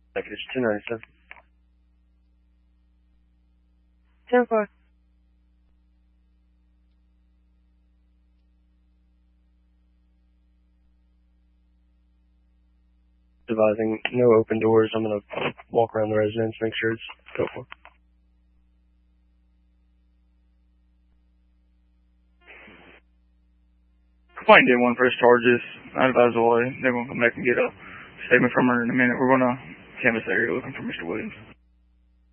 Package 297. 10-4. Advising no open doors. I'm going to walk around the residence, make sure it's go for. Complaint did one first charges. I advise away. They're going to come back and get a statement from her in a minute. We're going to canvass the area looking for Mr. Williams.